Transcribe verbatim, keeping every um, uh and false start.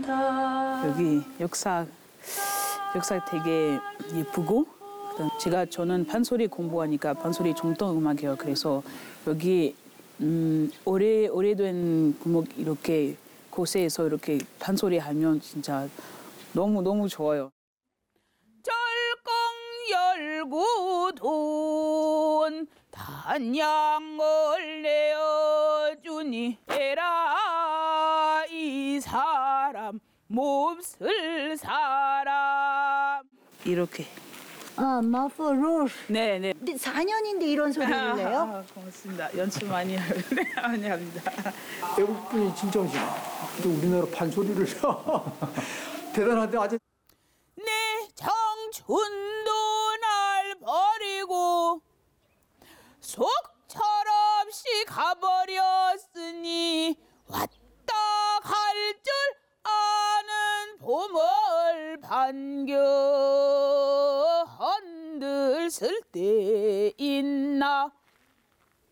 여기 역사 역사 되게 예쁘고 제가 저는 판소리 공부하니까 판소리 정통 음악이에요. 그래서 여기 음, 오래 오래된 구목 이렇게 곳에서 이렇게 판소리 하면 진짜 너무 너무 좋아요. 절껑 열고 돈 단양을 내어주니 에라 이 사람 몹쓸 사람 이렇게. 아, 마포 루스. 네, 네. 근데 사 년인데 이런 소리를 내요? 아, 고맙습니다. 연습 많이 많이 합니다. 외국 분이 진짜 오시나. 또 우리나라 판소리를 대단한데 아직. 내 청춘도 날 버리고 속철없이 가버렸으니 왔다 갈 줄 아는 봄을 반겨 흔들 쓸 때 있나